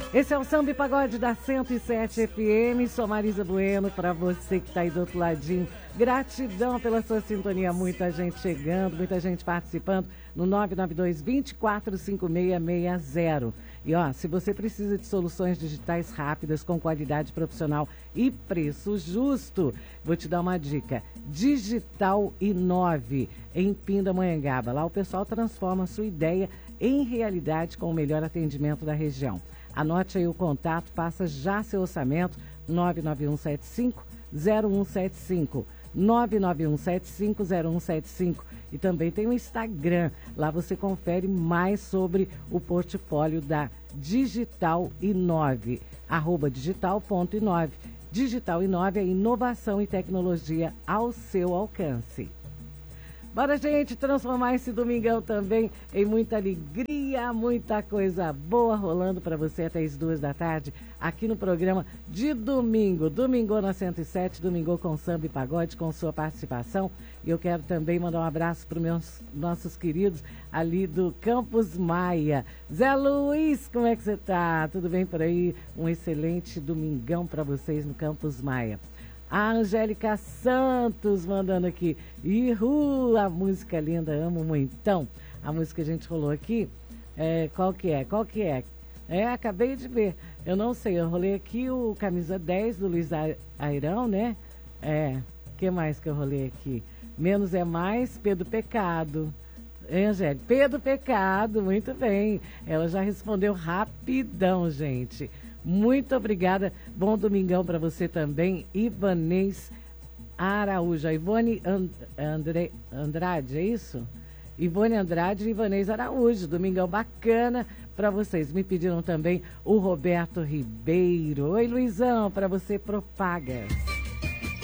Esse é o Samba e Pagode da 107 FM. Sou Marisa Bueno, para você que está aí do outro ladinho. Gratidão pela sua sintonia. Muita gente chegando, muita gente participando no 992-245660. E ó, se você precisa de soluções digitais rápidas, com qualidade profissional e preço justo, vou te dar uma dica. Digital Inove, em Pindamonhangaba. Lá o pessoal transforma a sua ideia em realidade com o melhor atendimento da região. Anote aí o contato, faça já seu orçamento, 99175-0175, 99175-0175. E também tem o Instagram, lá você confere mais sobre o portfólio da Digital Inove, @digital.inove. Digital Inove é inovação e tecnologia ao seu alcance. Bora, gente, transformar esse domingão também em muita alegria, muita coisa boa rolando para você até as 2 da tarde, aqui no programa de domingo. Domingou na 107, domingou com samba e pagode, com sua participação. E eu quero também mandar um abraço para os nossos queridos ali do Campos Maia. Zé Luiz, como é que você tá? Tudo bem por aí? Um excelente domingão para vocês no Campos Maia. A Angélica Santos mandando aqui. Ihu, a música linda, amo muito. Então, a música que a gente rolou aqui, qual que é? Acabei de ver. Eu não sei, eu rolei aqui o Camisa 10 do Luiz Airão, né? O que mais que eu rolei aqui? Menos é mais, Pedro Pecado. Angélica, Pedro Pecado, muito bem. Ela já respondeu rapidão, gente. Muito obrigada. Bom domingão para você também, Ivanês Araújo. A Ivone Andrade, é isso? Ivone Andrade e Ivanês Araújo. Domingão bacana para vocês. Me pediram também o Roberto Ribeiro. Oi, Luizão, para você, Propagas.